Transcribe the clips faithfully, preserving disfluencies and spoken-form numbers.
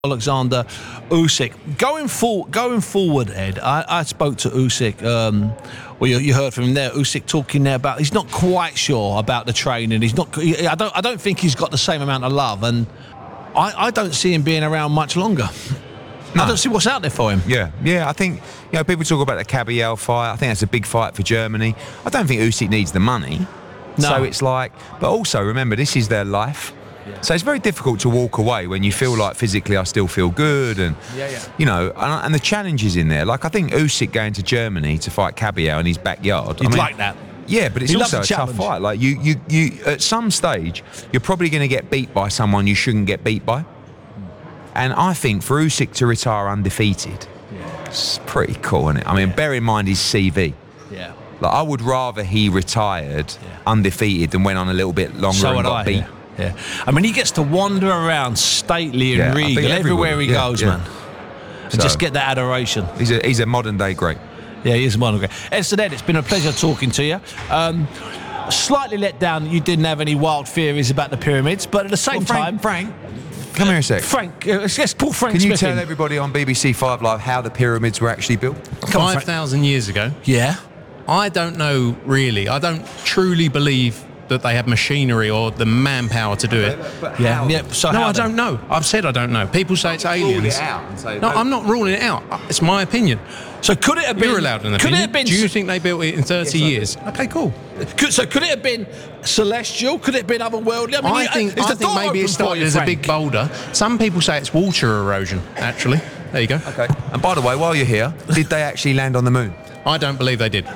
Alexander Usyk. Going for, going forward, Ed, I, I spoke to Usyk. Um, well, you, you heard from him there. Usyk talking there about he's not quite sure about the training. He's not. He, I don't. I don't think he's got the same amount of love, and I, I don't see him being around much longer. No. I don't see what's out there for him. Yeah, yeah. I think you know people talk about the Kabayel fight. I think that's a big fight for Germany. I don't think Usyk needs the money. No. So it's like, but also remember, this is their life. Yeah. So it's very difficult to walk away when you feel like physically I still feel good, and yeah, yeah. you know, and, and the challenge is in there. Like I think Usyk going to Germany to fight Kabayel in his backyard. You'd I mean, like that. Yeah, but it's he also a tough fight. Like you, you, you. At some stage, you're probably going to get beat by someone you shouldn't get beat by. And I think for Usyk to retire undefeated, yeah. it's pretty cool, isn't it? I mean, yeah. bear in mind his C V. Yeah. Like I would rather he retired yeah. undefeated than went on a little bit longer so and got I, beat. Yeah. Yeah, I mean, he gets to wander around stately and yeah, regal everywhere he yeah, goes, yeah. man. And so, just get that adoration. He's a he's a modern day great. Yeah, he is a modern great. Ed, Ed, it's been a pleasure talking to you. Um, slightly let down that you didn't have any wild theories about the pyramids, but at the same well, Frank, time, Frank, come here a sec. Frank, uh, let's pull Frank. Can you Smith tell in. everybody on B B C Five Live how the pyramids were actually built? Five thousand years ago. Yeah. I don't know really. I don't truly believe that they have machinery or the manpower to do it. But, but yeah, yeah. So no, I then? don't know. I've said I don't know. People say it's aliens. It out and say, no, I'm not ruling it out. It's my opinion. So could it have been? You're allowed an opinion. Could it have been? Do you think they built it in thirty yes, years? Okay, cool. Could, so could it have been celestial? Could it have been otherworldly? I, mean, I you, think, is I the think door maybe it open for started you, as a Frank? big boulder. Some people say it's water erosion. Actually, there you go. Okay. And by the way, while you're here, did they actually land on the moon? I don't believe they did.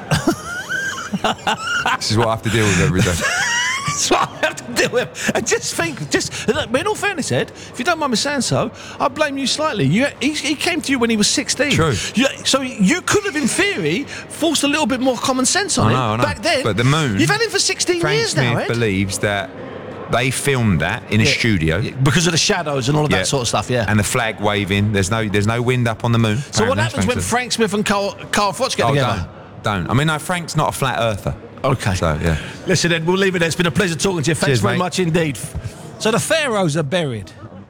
This is what I have to deal with every day. That's what I have to deal with. And just think, just in all fairness, Ed, if you don't mind me saying so, I blame you slightly. You, he, he came to you when he was sixteen. True. You, so you could have, in theory, forced a little bit more common sense on I him know, I know. back then. But the moon. You've had him for sixteen Frank years Smith now, Ed. believes that they filmed that in a Yeah. studio because of the shadows and all of Yeah. that sort of stuff. Yeah. and the flag waving. There's no, there's no wind up on the moon. So what apparently, happens when said. Frank Smith and Carl, Carl Froch get Oh, together? don't, don't. I mean, no, Frank's not a flat earther. Okay. So yeah. Listen, Ed, we'll leave it there. It's been a pleasure talking to you. Thanks Cheers, very mate. much indeed. So the pharaohs are buried.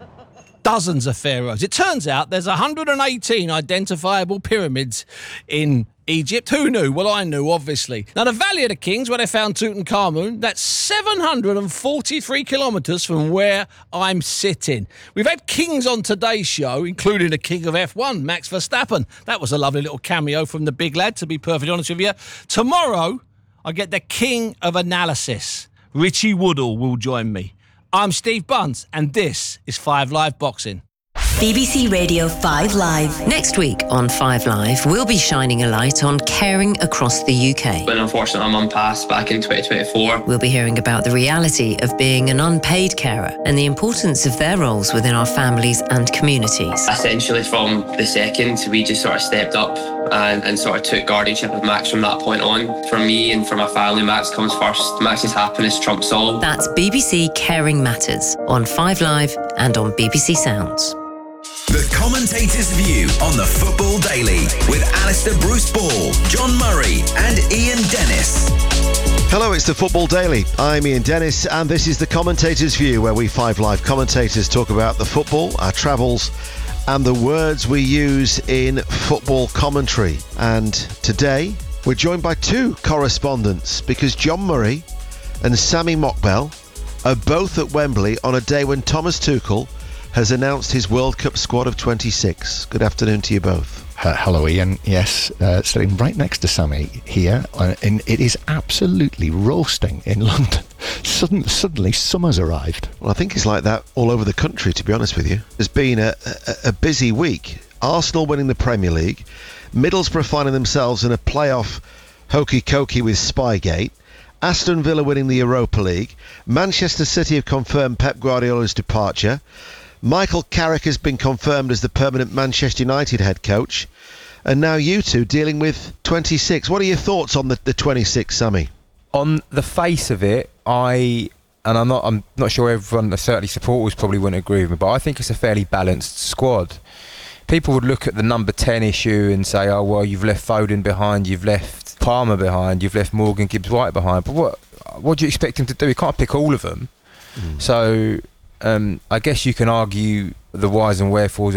Dozens of pharaohs. It turns out there's one hundred eighteen identifiable pyramids in Egypt. Who knew? Well, I knew, obviously. Now, the Valley of the Kings, where they found Tutankhamun, that's seven hundred forty-three kilometres from where I'm sitting. We've had kings on today's show, including the king of F one, Max Verstappen. That was a lovely little cameo from the big lad, to be perfectly honest with you. Tomorrow, I get the king of analysis. Richie Woodall will join me. I'm Steve Bunce, and this is Five Live Boxing. B B C Radio five Live. Next week on five Live, we'll be shining a light on caring across the U K. When unfortunately my mum passed back in twenty twenty-four. We'll be hearing about the reality of being an unpaid carer and the importance of their roles within our families and communities. Essentially from the second, we just sort of stepped up and, and sort of took guardianship of Max from that point on. For me and for my family, Max comes first. Max's happiness trumps all. That's B B C Caring Matters on five Live and on B B C Sounds. The Commentator's View on the Football Daily with Alistair Bruce Ball, John Murray and Ian Dennis. Hello, it's the Football Daily. I'm Ian Dennis and this is the Commentator's View, where we Five Live commentators talk about the football, our travels and the words we use in football commentary. And today we're joined by two correspondents because John Murray and Sammy Mokbel are both at Wembley on a day when Thomas Tuchel has announced his World Cup squad of twenty-six. Good afternoon to you both. Uh, hello, Ian. Yes, uh, sitting right next to Sammy here, uh, and it is absolutely roasting in London. Sudden, suddenly, summer's arrived. Well, I think it's like that all over the country, to be honest with you. There's been a, a, a busy week. Arsenal winning the Premier League, Middlesbrough finding themselves in a playoff hokey-cokey with Spygate, Aston Villa winning the Europa League, Manchester City have confirmed Pep Guardiola's departure, Michael Carrick has been confirmed as the permanent Manchester United head coach, and now you two dealing with twenty-six. What are your thoughts on the, the twenty-six, Sammy? On the face of it, I and I'm not I'm not sure everyone, certainly supporters probably wouldn't agree with me, but I think it's a fairly balanced squad. People would look at the number ten issue and say, oh well, you've left Foden behind, you've left Palmer behind, you've left Morgan Gibbs-White behind, but what what do you expect him to do? He can't pick all of them. Mm. So Um, I guess you can argue the whys and wherefores